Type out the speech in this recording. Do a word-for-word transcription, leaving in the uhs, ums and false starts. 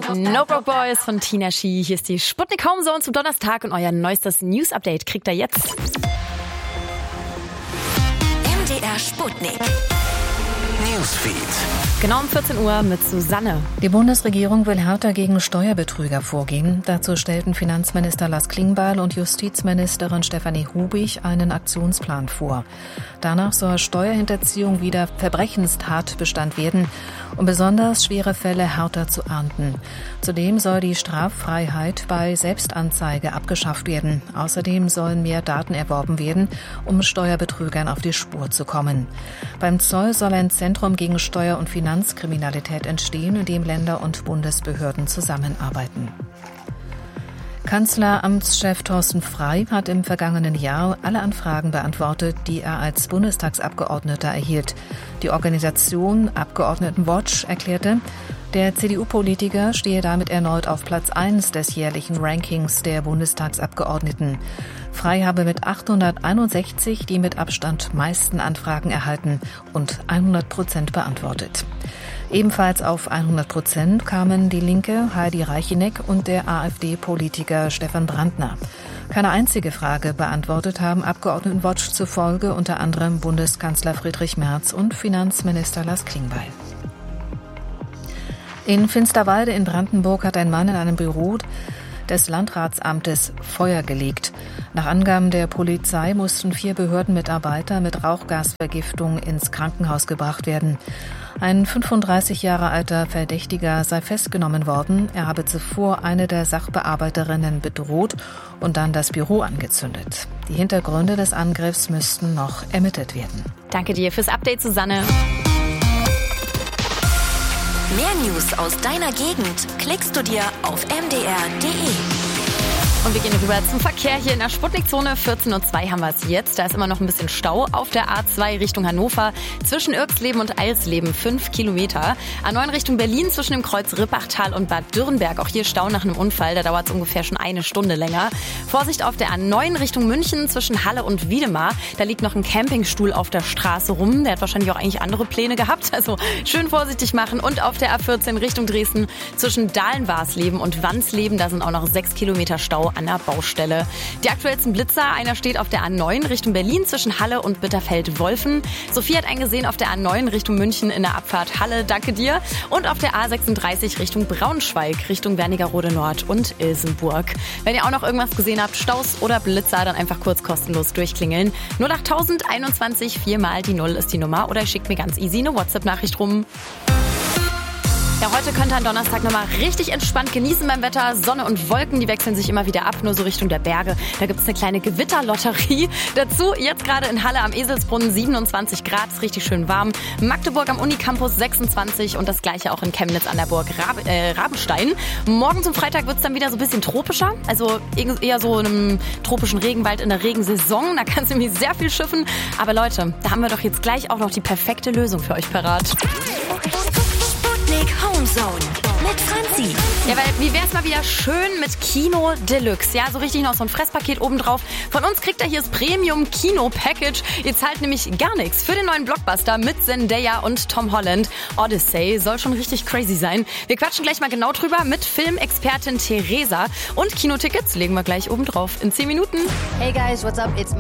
No Broke Boys von Tina Shi. Hier ist die Sputnik Home Zone zum Donnerstag und euer neuestes News-Update kriegt ihr jetzt. M D R Sputnik Newsfeed. Genau um vierzehn Uhr mit Susanne. Die Bundesregierung will härter gegen Steuerbetrüger vorgehen. Dazu stellten Finanzminister Lars Klingbeil und Justizministerin Stefanie Hubig einen Aktionsplan vor. Danach soll Steuerhinterziehung wieder Verbrechenstatbestand werden, um besonders schwere Fälle härter zu ahnden. Zudem soll die Straffreiheit bei Selbstanzeige abgeschafft werden. Außerdem sollen mehr Daten erworben werden, um Steuerbetrügern auf die Spur zu kommen. Beim Zoll soll ein Zentrum gegen Steuer- und Finanzkriminalität entstehen, in dem Länder und Bundesbehörden zusammenarbeiten. Kanzleramtschef Thorsten Frey hat im vergangenen Jahr alle Anfragen beantwortet, die er als Bundestagsabgeordneter erhielt. Die Organisation Abgeordnetenwatch erklärte, der C D U-Politiker stehe damit erneut auf Platz eins des jährlichen Rankings der Bundestagsabgeordneten. Frey habe mit achthunderteinundsechzig die mit Abstand meisten Anfragen erhalten und hundert Prozent beantwortet. Ebenfalls auf hundert Prozent kamen die Linke Heidi Reicheneck und der AfD-Politiker Stefan Brandner. Keine einzige Frage beantwortet haben Abgeordnetenwatch zufolge unter anderem Bundeskanzler Friedrich Merz und Finanzminister Lars Klingbeil. In Finsterwalde in Brandenburg hat ein Mann in einem Büro des Landratsamtes Feuer gelegt. Nach Angaben der Polizei mussten vier Behördenmitarbeiter mit Rauchgasvergiftung ins Krankenhaus gebracht werden. Ein fünfunddreißig Jahre alter Verdächtiger sei festgenommen worden. Er habe zuvor eine der Sachbearbeiterinnen bedroht und dann das Büro angezündet. Die Hintergründe des Angriffs müssten noch ermittelt werden. Danke dir fürs Update, Susanne. Mehr News aus deiner Gegend klickst du dir auf m d r punkt d e. Und wir gehen rüber zum Verkehr hier in der Sputnikzone. vierzehn Uhr zwei haben wir es jetzt. Da ist immer noch ein bisschen Stau auf der A zwei Richtung Hannover. Zwischen Irxleben und Eilsleben fünf Kilometer. A neun Richtung Berlin zwischen dem Kreuz Rippachtal und Bad Dürrenberg. Auch hier Stau nach einem Unfall. Da dauert es ungefähr schon eine Stunde länger. Vorsicht auf der A neun Richtung München zwischen Halle und Wiedemar. Da liegt noch ein Campingstuhl auf der Straße rum. Der hat wahrscheinlich auch eigentlich andere Pläne gehabt. Also schön vorsichtig machen. Und auf der A vierzehn Richtung Dresden zwischen Dahlenwarsleben und Wansleben. Da sind auch noch sechs Kilometer Stau an der Baustelle. Die aktuellsten Blitzer, einer steht auf der A neun Richtung Berlin zwischen Halle und Bitterfeld-Wolfen. Sophie hat einen gesehen auf der A neun Richtung München in der Abfahrt Halle, danke dir. Und auf der A sechsunddreißig Richtung Braunschweig, Richtung Wernigerode Nord und Ilsenburg. Wenn ihr auch noch irgendwas gesehen habt, Staus oder Blitzer, dann einfach kurz kostenlos durchklingeln. null acht null null einundzwanzig, viermal die Null ist die Nummer oder ihr schickt mir ganz easy eine WhatsApp-Nachricht rum. Ja, heute könnt ihr am Donnerstag nochmal richtig entspannt genießen beim Wetter. Sonne und Wolken, die wechseln sich immer wieder ab, nur so Richtung der Berge. Da gibt es eine kleine Gewitterlotterie. Dazu jetzt gerade in Halle am Eselsbrunnen siebenundzwanzig Grad, ist richtig schön warm. Magdeburg am Unicampus sechsundzwanzig und das gleiche auch in Chemnitz an der Burg Rab- äh, Rabenstein. Morgen zum Freitag wird es dann wieder so ein bisschen tropischer, also eher so in einem tropischen Regenwald in der Regensaison. Da kann es nämlich sehr viel schiffen. Aber Leute, da haben wir doch jetzt gleich auch noch die perfekte Lösung für euch parat. Home Zone mit Franzi. Ja, weil wie wär's mal wieder schön mit Kino Deluxe? Ja, so richtig noch so ein Fresspaket obendrauf. Von uns kriegt ihr hier das Premium Kino Package. Ihr zahlt nämlich gar nichts für den neuen Blockbuster mit Zendaya und Tom Holland. Odyssey soll schon richtig crazy sein. Wir quatschen gleich mal genau drüber mit Filmexpertin Theresa. Und Kinotickets legen wir gleich obendrauf in zehn Minuten. Hey guys, what's up? It's